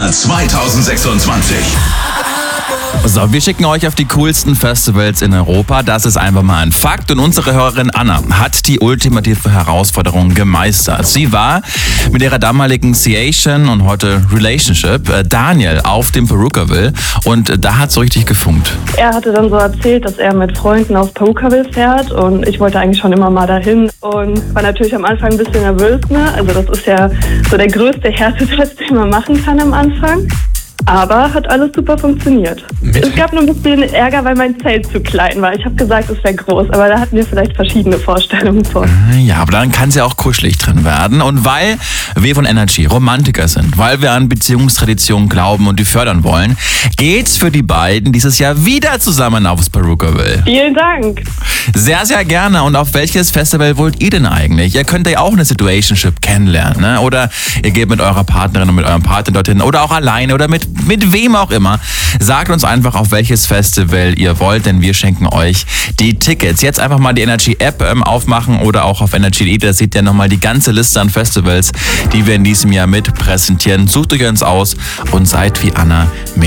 Anna 2026. So, wir schicken euch auf die coolsten Festivals in Europa. Das ist einfach mal ein Fakt. Und unsere Hörerin Anna hat die ultimative Herausforderung gemeistert. Sie war mit ihrer damaligen Ciation und heute Relationship Daniel auf dem Perukaville und da hat es so richtig gefunkt. Er hatte dann so erzählt, dass er mit Freunden auf Perukaville fährt und ich wollte eigentlich schon immer mal dahin und war natürlich am Anfang ein bisschen nervös, ne? Also das ist ja so der größte Härtetest, den man machen kann am Anfang. Aber hat alles super funktioniert. Es gab nur ein bisschen Ärger, weil mein Zelt zu klein war. Ich habe gesagt, es wäre groß, aber da hatten wir vielleicht verschiedene Vorstellungen von. Ja, aber dann kann es ja auch kuschelig drin werden. Und weil wir von Energy Romantiker sind, weil wir an Beziehungstraditionen glauben und die fördern wollen, geht's für die beiden dieses Jahr wieder zusammen aufs Perukaville. Vielen Dank. Sehr, sehr gerne. Und auf welches Festival wollt ihr denn eigentlich? Ihr könnt ja auch eine Situationship kennenlernen, ne? Oder ihr geht mit eurer Partnerin und mit eurem Partner dorthin oder auch alleine oder mit wem auch immer. Sagt uns einfach, auf welches Festival ihr wollt, denn wir schenken euch die Tickets. Jetzt einfach mal die Energy-App aufmachen oder auch auf Energy.de. Da seht ihr nochmal die ganze Liste an Festivals, die wir in diesem Jahr mit präsentieren. Sucht euch uns aus und seid wie Anna mehr